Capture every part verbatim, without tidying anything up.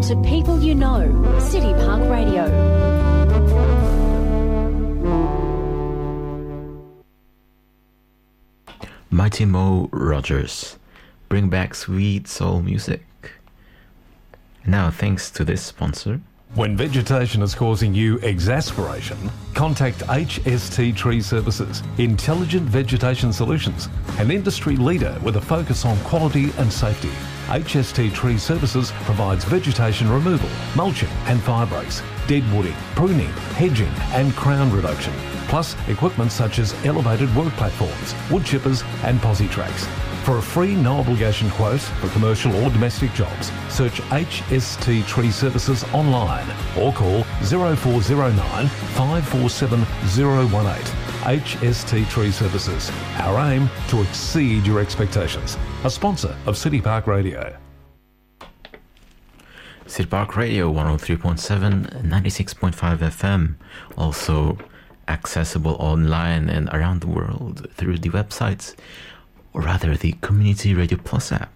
Listen to people you know. City Park Radio. Mighty Mo Rogers, bring back sweet soul music. Now, thanks to this sponsor. When vegetation is causing you exasperation, contact H S T Tree Services, Intelligent Vegetation Solutions, an industry leader with a focus on quality and safety. H S T Tree Services provides vegetation removal, mulching and fire breaks, dead wooding, pruning, hedging and crown reduction, plus equipment such as elevated work platforms, wood chippers and posi tracks. For a free no-obligation quote for commercial or domestic jobs, search H S T Tree Services online or call zero four zero nine, five four seven zero one eight. H S T Tree Services. Our aim to exceed your expectations. A sponsor of City Park Radio. City Park Radio one oh three point seven, ninety-six point five F M. Also accessible online and around the world through the websites, or rather the Community Radio Plus app.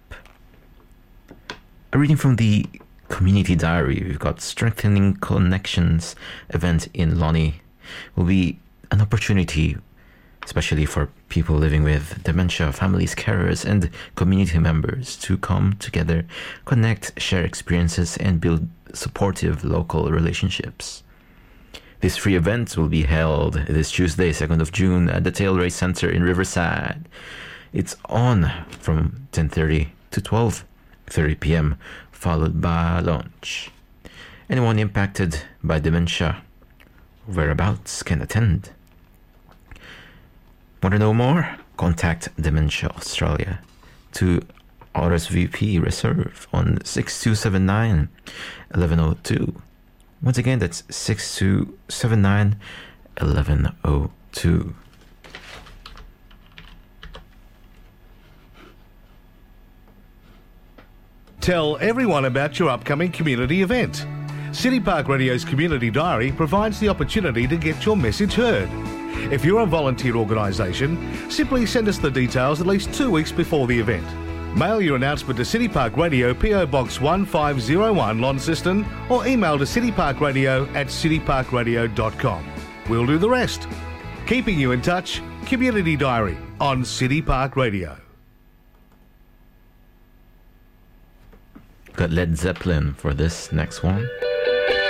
A reading from the Community Diary. We've got Strengthening Connections event in Lonnie. Will be an opportunity, especially for people living with dementia, families, carers, and community members to come together, connect, share experiences, and build supportive local relationships. This free event will be held this Tuesday, second of June, at the Tail Race Center in Riverside. It's on from ten thirty to twelve thirty p.m., followed by lunch. Anyone impacted by dementia, whereabouts can attend. Want to know more? Contact Dementia Australia to R S V P Reserve on six two seven nine, one one zero two. Once again, that's six two seven nine, one one zero two. Tell everyone about your upcoming community event. City Park Radio's Community Diary provides the opportunity to get your message heard. If you're a volunteer organisation, simply send us the details at least two weeks before the event. Mail your announcement to City Park Radio, P O Box one five zero one, Launceston, or email to cityparkradio at cityparkradio dot com. We'll do the rest. Keeping you in touch, Community Diary on City Park Radio. Got Led Zeppelin for this next one.